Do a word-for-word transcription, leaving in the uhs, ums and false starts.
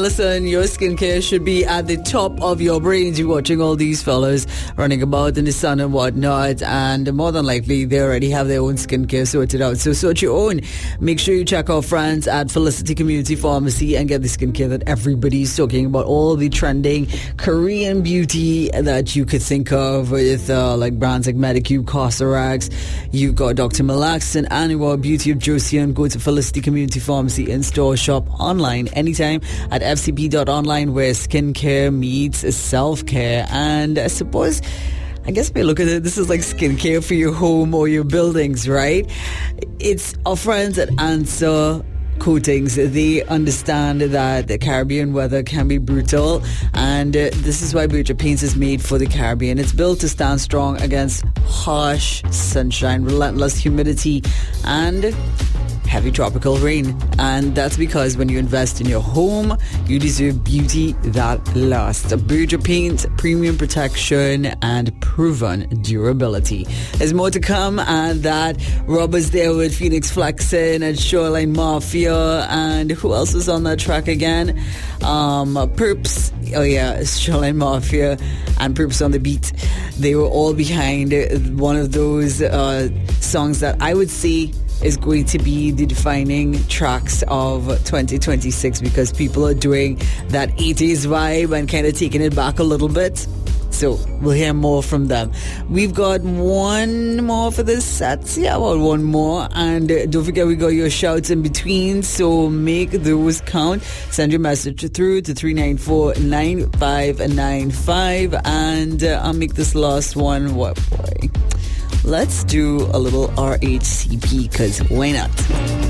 listen, your skincare should be at the top of your brains. You're watching all these fellas running about in the sun and whatnot, and more than likely they already have their own skincare sorted out. So sort your own. Make sure you check our friends at Felicity Community Pharmacy and get the skincare that everybody's talking about. All the trending Korean beauty that you could think of, with uh, like brands like Medicube, Cosrx. You've got Doctor Malaxin, Annual Beauty of Josian. Go to Felicity Community Pharmacy in store, shop online anytime at f c p dot online, where skincare meets self-care. And I suppose, I guess if you look at it, this is like skincare for your home or your buildings, right? It's our friends at Answer Coatings. They understand that the Caribbean weather can be brutal, and uh, this is why Berger Paints is made for the Caribbean. It's built to stand strong against harsh sunshine, relentless humidity, and heavy tropical rain. And that's because when you invest in your home, you deserve beauty that lasts. Berger Paint, premium protection and proven durability. There's more to come, and that Robert's there with Phoenix Flexin and Shoreline Mafia, and who else was on that track again? Um, Perps, oh yeah, Shoreline Mafia and Perps on the Beat. They were all behind one of those uh, songs that I would say is going to be the defining tracks of twenty twenty-six, because people are doing that eighties vibe and kind of taking it back a little bit. So we'll hear more from them. We've got one more for this set. Yeah, well, one more. And uh, don't forget, we got your shouts in between, so make those count. Send your message through to three nine four nine five nine five. And uh, I'll make this last one. What boy? Let's do a little R H C P, because why not?